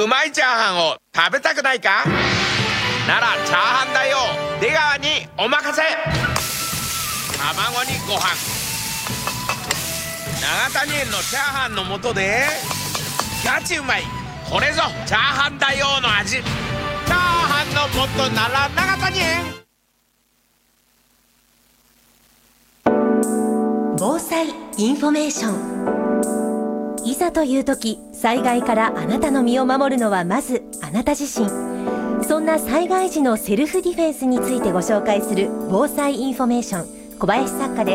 まいチャーハンを食べたくないか？ならチャーハンだよ。出川にお任せ。卵にご飯、長谷園のチャーハンの素でガチうまい。これぞチャーハンだよの味。チャーハンの素なら長谷園。 防災インフォメーション。いざという時、災害からあなたの身を守るのはまずあなた自身。そんな災害時のセルフディフェンスについてご紹介する防災インフォメーション、小林作家です。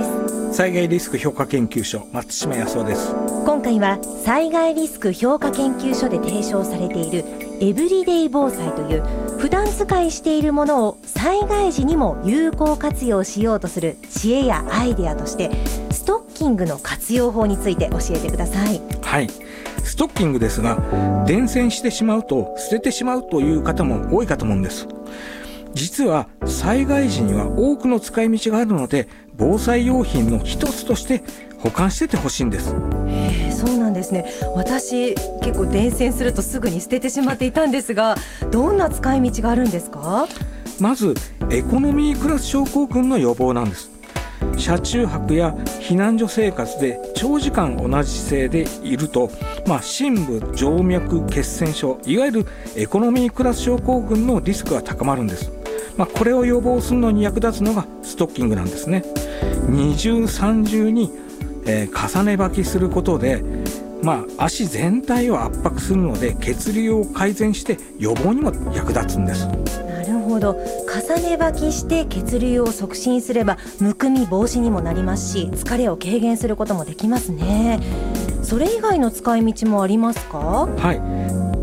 災害リスク評価研究所、松島康夫です。 今回は災害リスク評価研究所で提唱されているエブリデイ防災という、普段使いしているものを災害時にも有効活用しようとする知恵やアイデアとして、ストッキングの活用法について教えてください。 はい、ストッキングですが、伝染してしまうと捨ててしまうという方も多いかと思うんです。実は災害時には多くの使い道があるので、防災用品の一つとして保管しててほしいんです。 そうなんですね。私結構伝染するとすぐに捨ててしまっていたんですが、どんな使い道があるんですか？ まずエコノミークラス症候群の予防なんです。車中泊や避難所生活で長時間同じ姿勢でいると、深部静脈血栓症、いわゆるエコノミークラス症候群のリスクが高まるんです。これを予防するのに役立つのがストッキングなんですね。二重三重に、重ね履きすることで、足全体を圧迫するので血流を改善して予防にも役立つんです。 なるほど。重ね履きして血流を促進すればむくみ防止にもなりますし、疲れを軽減することもできますね。それ以外の使い道もありますか？ はい、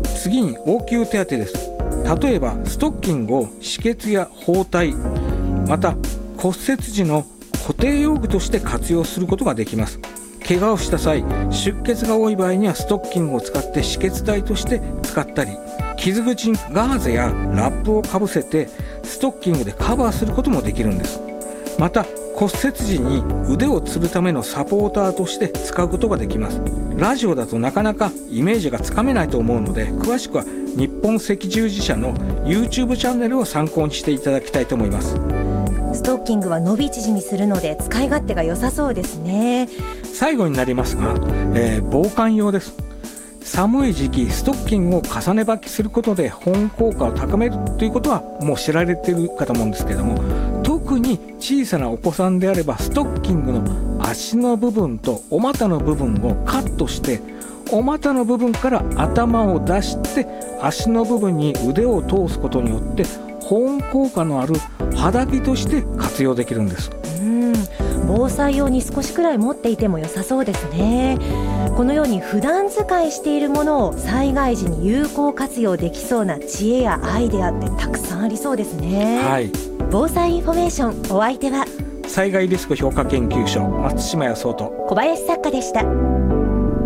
次に応急手当です。例えばストッキングを止血や包帯、また骨折時の固定用具として活用することができます。怪我をした際、出血が多い場合にはストッキングを使って止血剤として使ったり、傷口にガーゼやラップをかぶせてストッキングでカバーすることもできるんです。また骨折時に腕をつるためのサポーターとして使うことができます。ラジオだとなかなかイメージがつかめないと思うので、詳しくは日本赤十字社の YouTube チャンネルを参考にしていただきたいと思います。 ストッキングは伸び縮みするので使い勝手が良さそうですね。 最後になりますが、防寒用です。寒い時期ストッキングを重ね履きすることで保温効果を高めるということはもう知られているかと思うんですけども、特に小さなお子さんであればストッキングの足の部分とお股の部分をカットして、お股の部分から頭を出して足の部分に腕を通すことによって保温効果のある肌着として活用できるんです。 防災用に少しくらい持っていても良さそうですね。このように普段使いしているものを災害時に有効活用できそうな知恵やアイデアってたくさんありそうですね。 はい、 防災インフォメーション、お相手は災害リスク評価研究所、松島康夫と小林作家でした。